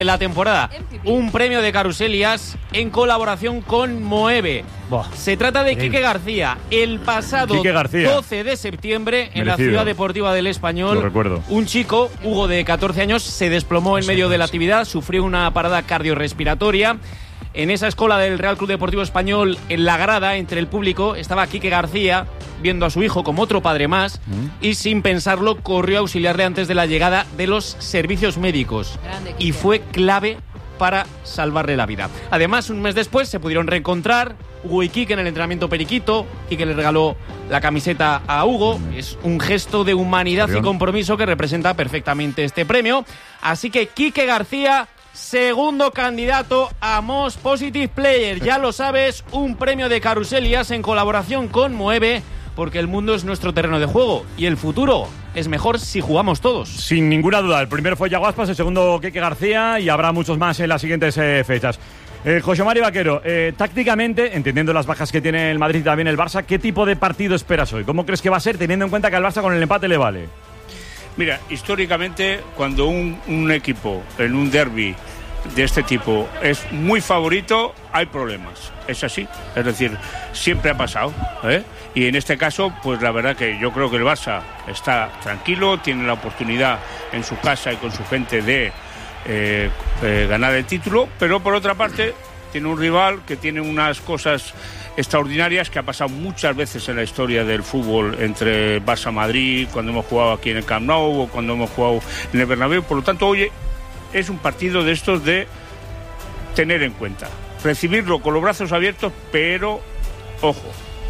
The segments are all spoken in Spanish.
la temporada. Un premio de Caruselias en colaboración con Moeve. Se trata de Quique García. El pasado 12 de septiembre en la Ciudad Deportiva del Español, lo recuerdo, un chico, Hugo, de 14 años, se desplomó en medio de la actividad, sufrió una parada cardiorrespiratoria. En esa escuela del Real Club Deportivo Español, en la grada, entre el público, estaba Quique García, viendo a su hijo como otro padre más, y sin pensarlo corrió a auxiliarle antes de la llegada de los servicios médicos. Y fue clave para salvarle la vida. Además, un mes después se pudieron reencontrar Hugo y Quique en el entrenamiento periquito. Quique le regaló la camiseta a Hugo. Es un gesto de humanidad y compromiso que representa perfectamente este premio. Así que Quique García, segundo candidato a Most Positive Player. Ya lo sabes, un premio de Caruselias en colaboración con Moeve, porque el mundo es nuestro terreno de juego y el futuro es mejor si jugamos todos. Sin ninguna duda. El primero fue Yago Aspas, el segundo Quique García, y habrá muchos más en las siguientes fechas. José Mari Vaquero, tácticamente, entendiendo las bajas que tiene el Madrid y también el Barça, ¿qué tipo de partido esperas hoy? ¿Cómo crees que va a ser, teniendo en cuenta que al Barça con el empate le vale? Mira, históricamente, cuando un equipo en un derbi de este tipo es muy favorito, hay problemas. Es así. Es decir, siempre ha pasado, ¿eh? Y en este caso, pues la verdad que yo creo que el Barça está tranquilo, tiene la oportunidad en su casa y con su gente de ganar el título, pero por otra parte tiene un rival que tiene unas cosas extraordinarias que ha pasado muchas veces en la historia del fútbol entre Barça-Madrid, cuando hemos jugado aquí en el Camp Nou o cuando hemos jugado en el Bernabéu. Por lo tanto, hoy es un partido de estos de tener en cuenta, recibirlo con los brazos abiertos, pero ojo.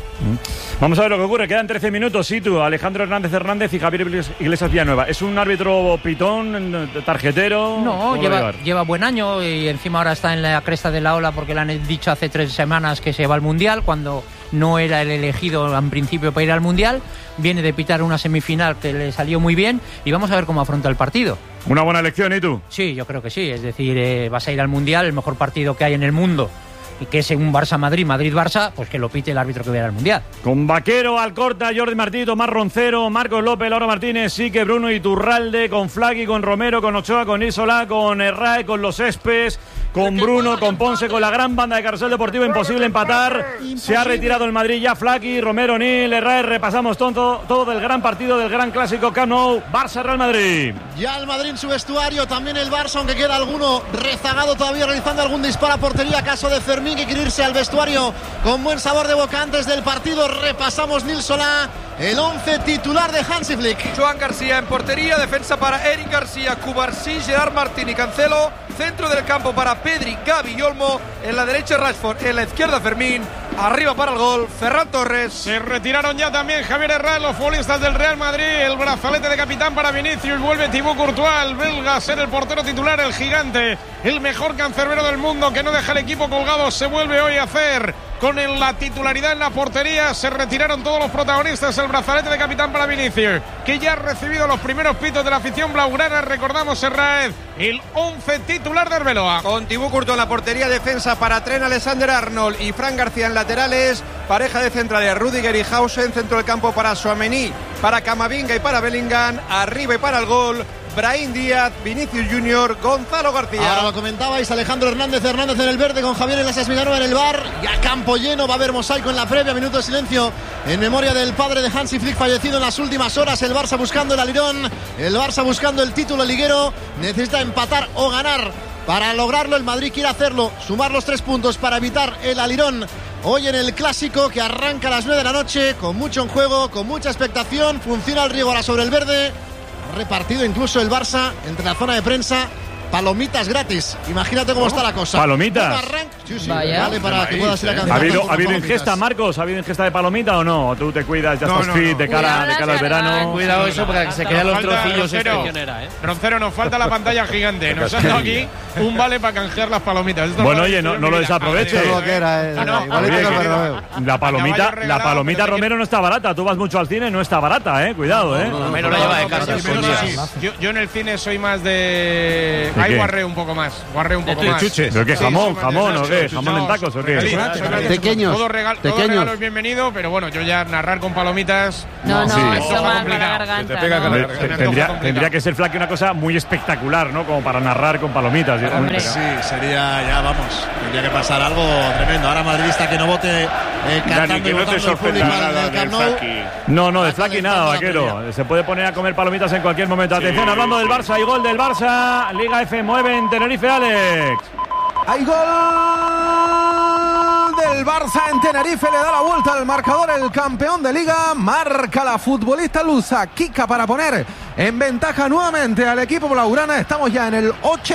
Vamos a ver lo que ocurre. Quedan 13 minutos. Situ, Alejandro Hernández y Javier Iglesias Villanueva. ¿Es un árbitro pitón, tarjetero? No, lleva buen año y encima ahora está en la cresta de la ola porque le han dicho hace 3 semanas que se va al Mundial, cuando no era el elegido en principio para ir al Mundial. Viene de pitar una semifinal que le salió muy bien y vamos a ver cómo afronta el partido. Una buena elección, ¿y tú? Sí, yo creo que sí. Es decir, vas a ir al Mundial, el mejor partido que hay en el mundo, y que es un Barça-Madrid, Madrid-Barça, pues que lo pite el árbitro que vaya al Mundial. Con Vaquero, Alcorta, Jordi Martí, Tomás Roncero, Marcos López, Laura Martínez, Sique, Bruno Iturralde, con Flaqui, con Romero, con Ochoa, con Isola, con Herrae, con Los Espes, con Bruno, con Ponce, con la gran banda de Carrusel Deportivo. Imposible empatar. Se ha retirado el Madrid ya. Flaqui, Romero, Nil, Herrae. Repasamos todo del gran partido, del gran clásico Camp Nou, Barça-Real Madrid. Ya el Madrid en su vestuario, también el Barça, aunque queda alguno rezagado todavía realizando algún disparo a portería, caso de Fermín, que quiere irse al vestuario con buen sabor de boca antes del partido. Repasamos, Nil Solá, el 11 titular de Hansi Flick. Joan García en portería, defensa para Eric García, Cubarsí, Gerard Martín y Cancelo, centro del campo para Pedri, Gavi y Olmo, en la derecha Rashford, en la izquierda Fermín, arriba para el gol Ferran Torres. Se retiraron ya también Javier Herrera, los futbolistas del Real Madrid, el brazalete de capitán para Vinicius, vuelve Thibaut Courtois, el belga, a ser el portero titular, el gigante, el mejor cancerbero del mundo que no deja el equipo colgado, se vuelve hoy a hacer con la titularidad en la portería. Se retiraron todos los protagonistas, el brazalete de capitán para Vinicius, que ya ha recibido los primeros pitos de la afición blaugrana. Recordamos, Herrera, el 11 titular de Arbeloa. Con Thibaut Courtois en la portería, defensa para Trent Alexander-Arnold y Fran García en laterales, pareja de centrales Rudiger y Hausen, centro del campo para Tchouaméni, para Camavinga y para Bellingham, arriba y para el gol Brahim Díaz, Vinicius Junior, Gonzalo García. Ahora lo comentabais, Alejandro Hernández en el verde, con Javier Iglesias Villanueva en el bar. Ya campo lleno, va a haber mosaico en la previa, minuto de silencio en memoria del padre de Hansi Flick, fallecido en las últimas horas. El Barça buscando el alirón, el Barça buscando el título liguero, necesita empatar o ganar para lograrlo. El Madrid quiere hacerlo, sumar los 3 puntos para evitar el alirón hoy en el clásico, que arranca a las 9 de la noche, con mucho en juego, con mucha expectación. Funciona el Riego ahora sobre el verde. Repartido incluso el Barça entre la zona de prensa. Palomitas gratis. Imagínate cómo está la cosa. ¿Palomitas? Sí, vale, para que puedas ir a cantar. ¿Ha habido ingesta, Marcos? ¿Ha habido ingesta de palomita o no? ¿Tú te cuidas, ya estás fit de cara al verano? Cuidado eso, porque se quedan los trocillos. Roncero, nos falta la pantalla gigante. Nos ha dado aquí un vale para canjear las palomitas. Bueno, oye, no lo desaproveche. La palomita Romero no está barata. Tú vas mucho al cine, no está barata, cuidado, Romero la lleva de casa. Yo en el cine soy más de... Ahí guarreo un poco más. ¿Pero qué, jamón o qué? ¿Jamón en tacos o qué? Pequeños. Todo regalo es bienvenido, pero bueno, yo ya narrar con palomitas... No, eso va para la garganta. Tendría que ser, Flaque, una cosa muy espectacular, ¿no? Como para narrar con palomitas. Sí, sería ya, vamos, tendría que pasar algo tremendo. Ahora madridista que no vote cantando Dani, que y no te votando el sorprenda público nada del del Camp Nou. Flaqui. No, de Flaqui nada, vaquero. Se puede poner a comer palomitas en cualquier momento. Atención, hablando del Barça, hay gol del Barça. Liga F mueve en Tenerife, Alex. Hay gol del Barça en Tenerife, le da la vuelta al marcador el campeón de Liga, marca la futbolista lusa Kika para poner en ventaja nuevamente al equipo blaugrana. Estamos ya en el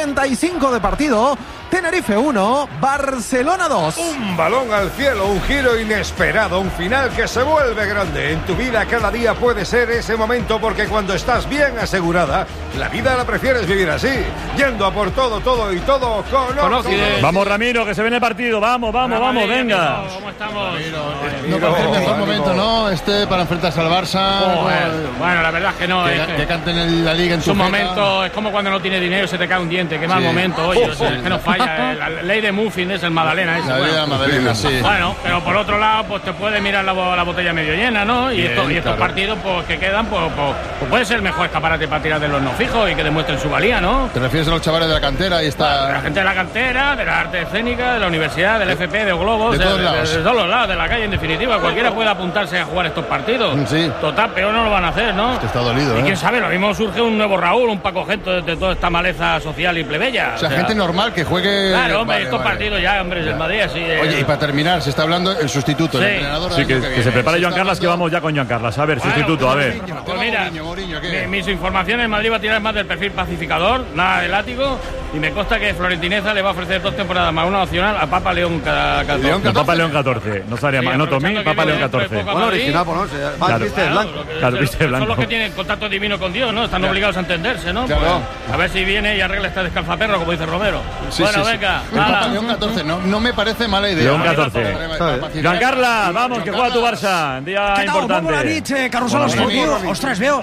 85 de partido. Tenerife 1, Barcelona 2. Un balón al cielo, un giro inesperado, un final que se vuelve grande. En tu vida cada día puede ser ese momento, porque cuando estás bien asegurada, la vida la prefieres vivir así, yendo a por todo, todo y todo con Occidente. Vamos, Ramiro, que se viene el partido. Vamos, venga. ¿Cómo estamos? No parece el mejor momento, ¿no? Para enfrentarse al Barça. Bueno, la verdad es que no. Que canten en la Liga en es un momento, es como cuando no tienes dinero y se te cae un diente. Qué mal momento, oye. Es que no falla. La ley de Muffin es el Magdalena. La ley de la Magdalena, sí. Bueno, pero por otro lado, pues te puedes mirar la botella medio llena, ¿no? Y estos partidos pues que quedan, pues puede ser el mejor escaparate para tirar de los no fijos y que demuestren su valía, ¿no? ¿Te refieres a los chavales de la cantera? Ahí está. De la gente de la cantera, de la arte escénica, de la universidad, del FP, de Globos, de todos lados. De todos los lados, de la calle, en definitiva. Cualquiera puede apuntarse a jugar estos partidos. Sí. Total, peor no lo van a hacer, ¿no? Es que está dolido, y quién sabe, lo mismo surge un nuevo Raúl, un Paco Gento de toda esta maleza social y plebeya. O sea, gente normal que juegue. Claro, hombre, estos partidos ya, hombre, el Madrid así. Oye, y para terminar, se está hablando el sustituto, el entrenador. Sí, que se prepare Joan Carlas, que vamos ya con Joan Carlas. A ver, sustituto, a ver. Pues mira, mis informaciones, Madrid va a tirar más del perfil pacificador, nada de látigo, y me consta que Florentineza le va a ofrecer 2 temporadas más, una opcional a Papa León 14. Papa León 14, no estaría mal. No, Tommy, Papa León 14. Bueno, original, pues no, claro, viste blanco. Claro, viste blanco. Son los que tienen contacto divino con Dios, ¿no? Están obligados a entenderse, ¿no? Claro. Pues, a ver si viene y arregla esta descalzaperro, como dice Romero. Sí, bueno, sí, venga. sí. Papa León 14, no me parece mala idea. León 14. Joan Carlas, vamos, que juega tu Barça. Día importante. Bona nit, Carlos Alonso. Ostras, veo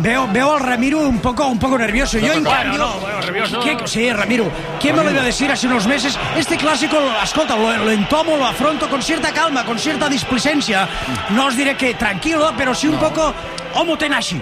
al Ramiro un poco nervioso. Yo, en cambio, nervioso. Sí, Ramiro, ¿quién me lo iba a decir hace unos meses? Este clásico, escolta, lo entomo, lo afronto con cierta calma, con cierta displicencia. No os diré que tranquilo, pero sí un poco homo tenaci.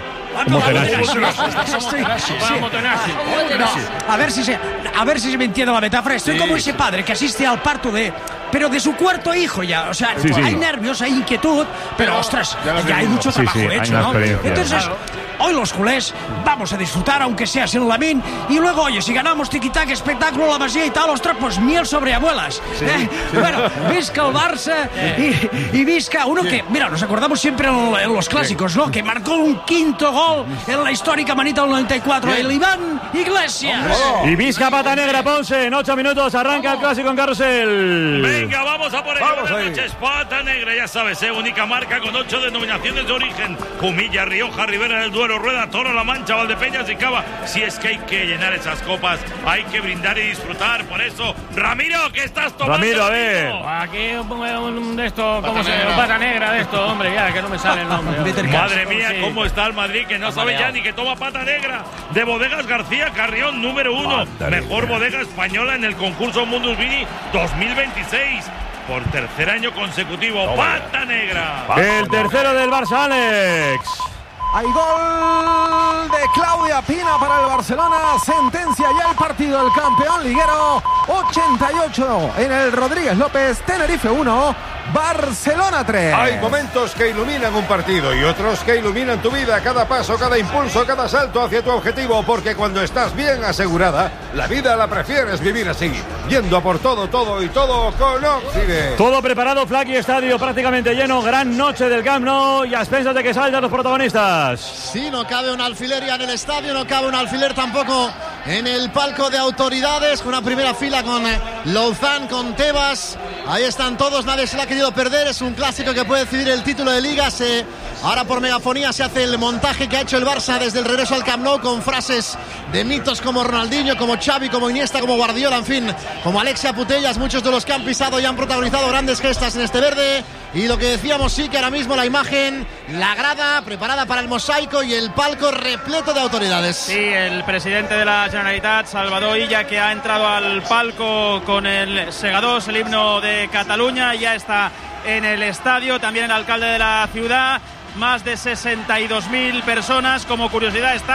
A ver si se me entiende la metáfora. Estoy como ese padre que asiste al parto pero de su cuarto hijo ya. O sea, hay nervios, hay inquietud, pero ostras, ya hay mucho trabajo hecho, ¿no? Entonces, hoy los culés vamos a disfrutar, aunque sea sin Lamín, y luego, oye, si ganamos tiquitac, espectáculo, la Masía y tal, ostras, pues miel sobre abuelas. Bueno, visca el Barça y visca uno que, mira, nos acordamos siempre en los clásicos, ¿no? Que marcó un quinto gol en la histórica manita del 94, el Iván Iglesias. Y visca pata negra, Ponce, en 8 minutos arranca el clásico en Carrusel. Venga, vamos a por ello. Buenas noches, pata negra, ya sabes, única marca con 8 denominaciones de origen. Jumilla, Rioja, Ribera del Duero, Rueda, Toro, La Mancha, Valdepeñas y Cava. Si es que hay que llenar esas copas, hay que brindar y disfrutar. Por eso, Ramiro, ¿qué estás tomando? Ramiro, a ver. Aquí un de esto, ¿cómo se llama? Pata negra de esto, hombre, ya, que no me sale el nombre. Madre mía, cómo está el Madrid, que no sabe ya ni que toma pata negra. De Bodegas García Carrión, número 1. Mejor bodega española en el concurso Mundus Vini 2026. Por tercer año consecutivo, pata negra. El tercero del Barça, Alex. Hay gol de Claudia Pina para el Barcelona. Sentencia ya el partido del campeón liguero. 88 en el Rodríguez López. Tenerife 1, Barcelona 3. Hay momentos que iluminan un partido y otros que iluminan tu vida. Cada paso, cada impulso, cada salto hacia tu objetivo. Porque cuando estás bien asegurada, la vida la prefieres vivir así, yendo a por todo, todo y todo con Occidente. Todo preparado, Flaqui, estadio prácticamente lleno. Gran noche del Camp Nou y a expensas de que salgan los protagonistas. Sí, no cabe un alfiler ya en el estadio, no cabe un alfiler tampoco en el palco de autoridades, con una primera fila con Louzán, con Tebas. Ahí están todos, nadie se la ha querido perder. Es un clásico que puede decidir el título de Liga. Ahora por megafonía se hace el montaje que ha hecho el Barça desde el regreso al Camp Nou, con frases de mitos como Ronaldinho, como Xavi, como Iniesta, como Guardiola, en fin, como Alexia Putellas, muchos de los que han pisado y han protagonizado grandes gestas en este verde. Y lo que decíamos, sí, que ahora mismo la imagen, la grada preparada para el mosaico y el palco repleto de autoridades. Sí, el presidente de la Generalitat, Salvador Illa, que ha entrado al palco con el Segadors, el himno de Cataluña, ya está en el estadio. También el alcalde de la ciudad, más de 62.000 personas. Como curiosidad, está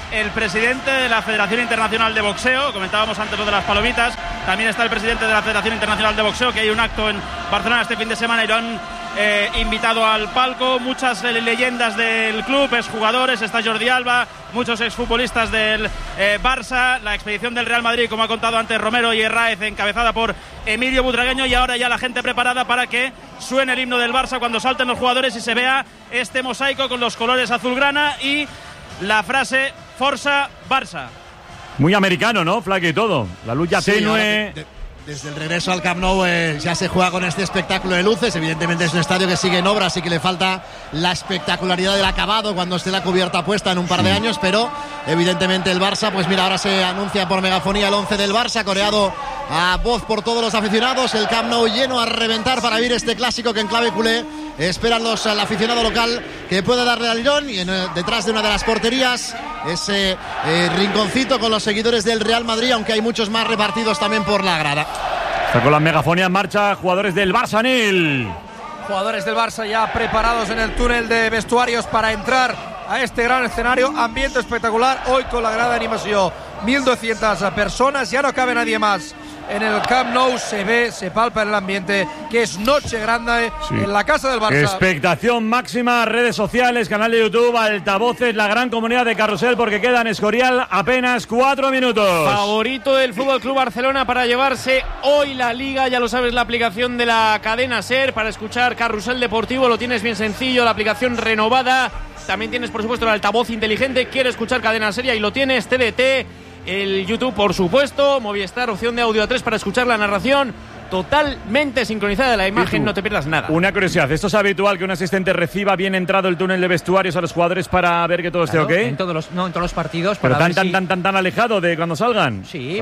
el presidente de la Federación Internacional de Boxeo. Comentábamos antes lo de las palomitas. También está el presidente de la Federación Internacional de Boxeo, que hay un acto en Barcelona este fin de semana y lo han invitado al palco. Muchas leyendas del club, exjugadores, está Jordi Alba, muchos exfutbolistas del Barça, la expedición del Real Madrid, como ha contado antes Romero y Herráez, encabezada por Emilio Butragueño, y ahora ya la gente preparada para que suene el himno del Barça cuando salten los jugadores y se vea este mosaico con los colores azulgrana y la frase Forza Barça. Muy americano, ¿no, Flaque, y todo? La luz ya tenue. Desde el regreso al Camp Nou ya se juega con este espectáculo de luces. Evidentemente es un estadio que sigue en obra, así que le falta la espectacularidad del acabado cuando esté la cubierta puesta en un par de años, pero evidentemente el Barça, pues mira, ahora se anuncia por megafonía el 11 del Barça, coreado a voz por todos los aficionados. El Camp Nou lleno a reventar para vivir este clásico que en clave culé esperan al aficionado local que pueda darle al lirón, y detrás de una de las porterías ese rinconcito con los seguidores del Real Madrid, aunque hay muchos más repartidos también por la grada. Está con la megafonía en marcha, jugadores del Barça, Nil. Jugadores del Barça ya preparados en el túnel de vestuarios para entrar a este gran escenario. Ambiente espectacular hoy con la grada de animación. 1.200 personas, ya no cabe nadie más en el Camp Nou. Se ve, se palpa en el ambiente que es noche grande en la casa del Barça. Expectación máxima, redes sociales, canal de YouTube, altavoces, la gran comunidad de Carrusel, porque queda en Escorial apenas 4 minutos. Favorito del Fútbol Club Barcelona para llevarse hoy la Liga, ya lo sabes, la aplicación de la cadena SER para escuchar Carrusel Deportivo, lo tienes bien sencillo, la aplicación renovada. También tienes, por supuesto, el altavoz inteligente. ¿Quieres escuchar cadena SER? Y lo tienes, TDT, el YouTube, por supuesto, Movistar, opción de audio a 3 para escuchar la narración totalmente sincronizada de la imagen, no te pierdas nada. Una curiosidad, ¿esto es habitual que un asistente reciba bien entrado el túnel de vestuarios a los jugadores para ver que todo esté ok? En todos los partidos. Pero tan alejado de cuando salgan. Sí,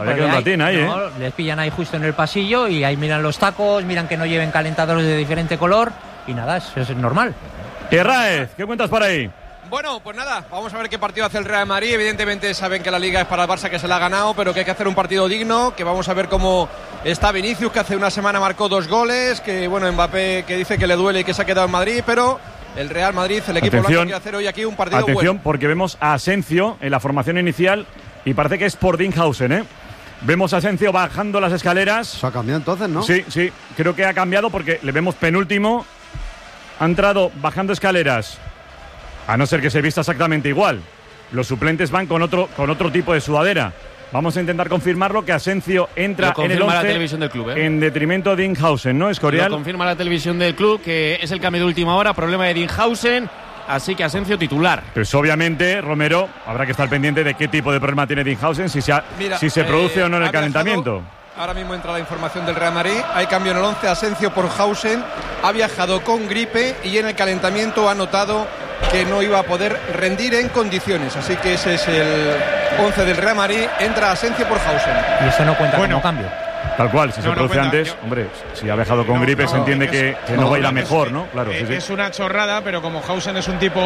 les pillan ahí justo en el pasillo y ahí miran los tacos, miran que no lleven calentadores de diferente color y nada, es normal. Herráez, ¿qué cuentas por ahí? Bueno, pues nada, vamos a ver qué partido hace el Real Madrid. Evidentemente saben que la Liga es para el Barça, que se la ha ganado, pero que hay que hacer un partido digno, que vamos a ver cómo está Vinicius, que hace una semana marcó 2 goles, que bueno, Mbappé, que dice que le duele y que se ha quedado en Madrid, pero el Real Madrid, el equipo blanco, quiere hacer hoy aquí un partido bueno. Atención, porque vemos a Asensio en la formación inicial y parece que es por Dinghausen, ¿eh? Vemos a Asensio bajando las escaleras. Se ha cambiado entonces, ¿no? Sí, creo que ha cambiado porque le vemos penúltimo. Ha entrado bajando escaleras. A no ser que se vista exactamente igual. Los suplentes van con otro tipo de sudadera. Vamos a intentar confirmarlo, que Asensio entra en el 11 la televisión del club, en detrimento de Dinghausen, ¿no, Escorial? Lo confirma la televisión del club, que es el cambio de última hora, problema de Dinghausen, así que Asensio titular. Pues obviamente, Romero, habrá que estar pendiente de qué tipo de problema tiene Dinghausen, si se produce o no en el calentamiento. Ahora mismo entra la información del Real Madrid. Hay cambio en el 11, Asensio por Hausen. Ha viajado con gripe y en el calentamiento ha notado que no iba a poder rendir en condiciones. Así que ese es el 11 del Real Madrid. Entra Asensio por Hausen. Y eso no cuenta como cambio. Tal cual, si se produce antes, hombre, si ha viajado con gripe se entiende que no va a ir a mejor, ¿no? Claro, es una chorrada, pero como Hausen es un tipo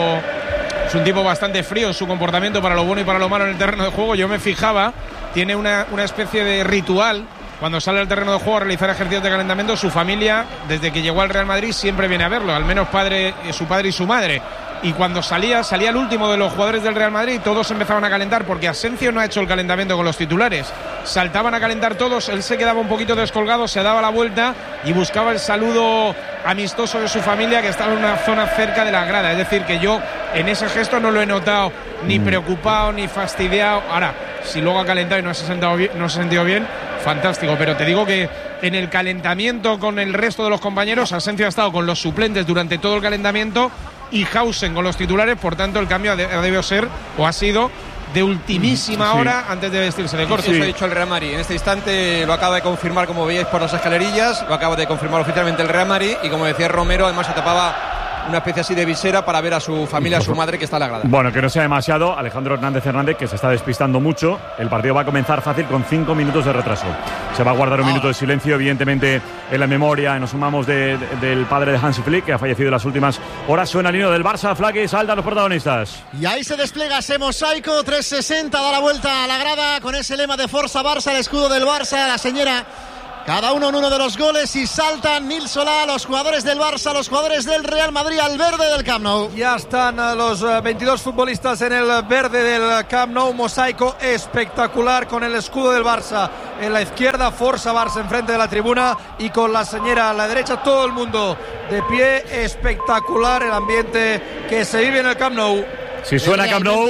bastante frío en su comportamiento para lo bueno y para lo malo en el terreno de juego, yo me fijaba, tiene una especie de ritual. Cuando sale al terreno de juego a realizar ejercicios de calentamiento, su familia, desde que llegó al Real Madrid, siempre viene a verlo, al menos su padre y su madre. Y cuando salía el último de los jugadores del Real Madrid, todos empezaban a calentar, porque Asensio no ha hecho el calentamiento con los titulares. Saltaban a calentar todos, él se quedaba un poquito descolgado, se daba la vuelta y buscaba el saludo amistoso de su familia, que estaba en una zona cerca de la grada. Es decir, que yo en ese gesto no lo he notado ni preocupado ni fastidiado. Ahora, si luego ha calentado y no se ha sentido bien, fantástico, pero te digo que en el calentamiento con el resto de los compañeros, Asensio ha estado con los suplentes durante todo el calentamiento y Hausen con los titulares, por tanto el cambio debió ser o ha sido de ultimísima hora antes de vestirse de corto. Eso ha dicho el Real Madrid. En este instante lo acaba de confirmar, como veíais por las escalerillas, lo acaba de confirmar oficialmente el Real Madrid y como decía Romero, además se tapaba una especie así de visera para ver a su familia, a su madre que está en la grada. Bueno, que no sea demasiado. Alejandro Hernández, que se está despistando mucho. El partido va a comenzar fácil con 5 minutos de retraso. Se va a guardar un minuto de silencio, evidentemente, en la memoria. Nos sumamos del padre de Hansi Flick, que ha fallecido en las últimas horas. Suena el himno del Barça, Flack, y saltan los protagonistas. Y ahí se despliega ese mosaico 360, da la vuelta a la grada con ese lema de Forza Barça, el escudo del Barça, la señora Cada uno en uno de los goles y saltan Nil Solá, los jugadores del Barça, los jugadores del Real Madrid al verde del Camp Nou. Ya están los 22 futbolistas en el verde del Camp Nou, mosaico espectacular con el escudo del Barça en la izquierda, Forza Barça enfrente de la tribuna y con la señera a la derecha, todo el mundo de pie, espectacular el ambiente que se vive en el Camp Nou. Si suena Camp Nou,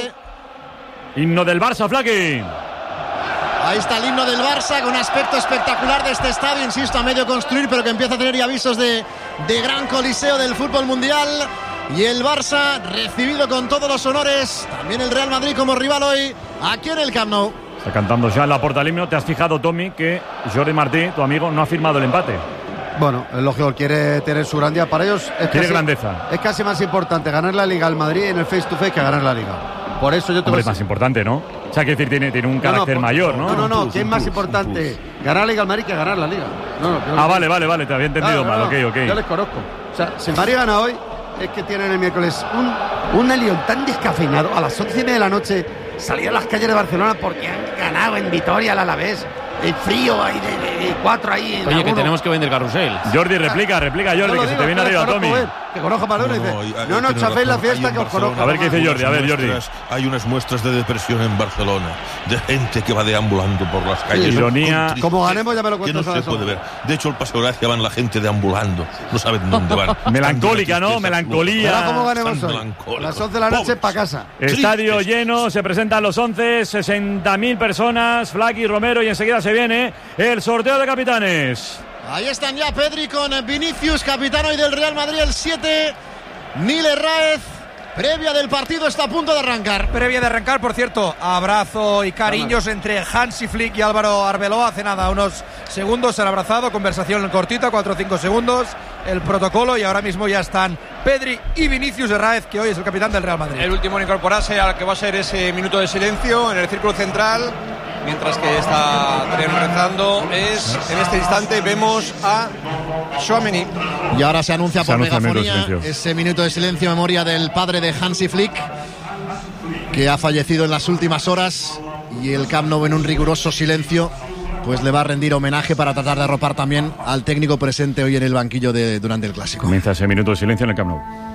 himno del Barça, Flaky. Ahí está el himno del Barça con un aspecto espectacular de este estadio, insisto, a medio construir, pero que empieza a tener ya avisos de gran coliseo del fútbol mundial. Y el Barça recibido con todos los honores, también el Real Madrid como rival hoy aquí en el Camp Nou. Está cantando ya en la puerta el himno. ¿Te has fijado, Tommy, que Jordi Martí, tu amigo, no ha firmado el empate? Bueno, es lógico, quiere tener su grandeza. Para ellos quiere grandeza. Es casi más importante ganar la Liga al Madrid en el face to face que ganar la Liga. Por eso yo te es más importante, ¿no? O sea, que decir, tiene un carácter mayor, ¿no? No, ¿qué es más importante? Ganar la Liga al Madrid que ganar la Liga. Vale, te había entendido mal, ok. Yo les conozco. O sea, si el Madrid gana hoy, es que tienen el miércoles un Lyon tan descafeinado. A las 11:30 de la noche salía a las calles de Barcelona porque han ganado en Vitoria al Alavés. El frío ahí de 4 ahí. Oye, que tenemos que vender carrusel. Jordi, replica, Jordi, que se te viene arriba, Tommy. Que conozca Palona y dice, no chaféis la fiesta que os conozco. A ver qué dice Jordi, Jordi. Hay unas muestras de depresión en Barcelona, de gente que va deambulando por las calles. Ironía. Como ganemos ya me lo cuentas. Que no se puede ver. De hecho, el Paseo Gracia van la gente deambulando. No saben dónde van. Melancólica, ¿no? Melancolía. ¿Cómo ganemos hoy? A las 11 de la noche para casa. Estadio lleno, se presentan los 11, 60.000 personas, Flaky, Romero, y enseguida se viene el sorteo de capitanes. Ahí están ya Pedri con Vinicius, capitán hoy del Real Madrid, el 7. Nil Herráez, previa del partido, está a punto de arrancar. Previa de arrancar, por cierto, abrazo y cariños entre Hansi Flick y Álvaro Arbeloa. Hace nada, unos segundos se han abrazado, conversación cortita, 4 o 5 segundos, el protocolo, y ahora mismo ya están Pedri y Vinicius Herráez, que hoy es el capitán del Real Madrid. El último en incorporarse al que va a ser ese minuto de silencio en el círculo central. Mientras que está rezando, en este instante vemos a Tchouaméni. Y ahora se anuncia por megafonía ese minuto de silencio en memoria del padre de Hansi Flick, que ha fallecido en las últimas horas, y el Camp Nou, en un riguroso silencio, pues le va a rendir homenaje para tratar de arropar también al técnico presente hoy en el banquillo durante el Clásico. Comienza ese minuto de silencio en el Camp Nou.